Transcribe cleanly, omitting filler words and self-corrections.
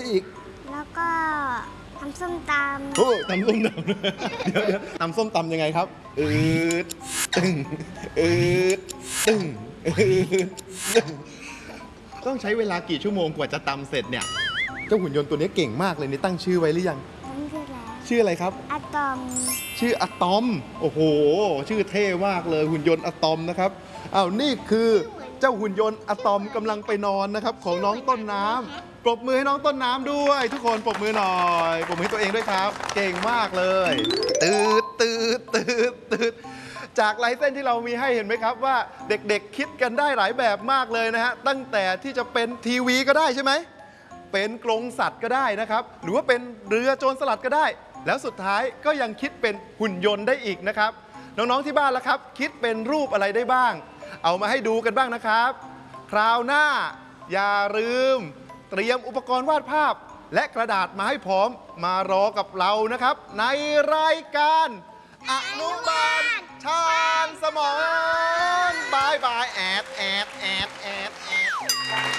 อีกแล้วก็ทำส้มตำโอ้ตำส้มตำเดี๋ยวตำส้มตำยังไงครับตึงตึงตึงต้องใช้เวลากี่ชั่วโมงกว่าจะตำเสร็จเนี่ยเจ้าหุ่นยนต์ตัวนี้เก่งมากเลยนี่ตั้งชื่อไว้หรือยังตั้งชื่อแล้วชื่ออะไรครับอะตอมชื่ออะตอมโอ้โหชื่อเท่มากเลยหุ่นยนต์อะตอมนะครับอ้าวนี่คือเจ้าหุ่นยนต์อะตอมกำลังไปนอนนะครับของน้องต้นน้ำปรบมือให้น้องต้นน้ำด้วยทุกคนปรบมือหน่อยปรบมือให้ตัวเองด้วยครับเก่งมากเลยตืดตืดตืดตืดจากลายเส้นที่เรามีให้เห็นไหมครับว่าเด็กๆคิดกันได้หลายแบบมากเลยนะฮะตั้งแต่ที่จะเป็นทีวีก็ได้ใช่ไหมเป็นกรงสัตว์ก็ได้นะครับหรือว่าเป็นเรือโจรสลัดก็ได้แล้วสุดท้ายก็ยังคิดเป็นหุ่นยนต์ได้อีกนะครับน้องๆที่บ้านล่ะครับคิดเป็นรูปอะไรได้บ้างเอามาให้ดูกันบ้างนะครับคราวหน้าอย่าลืมเตรียมอุปกรณ์วาดภาพและกระดาษมาให้พร้อมมารอกับเรานะครับในรายการอนุบาลชาญสมองบายบายแอด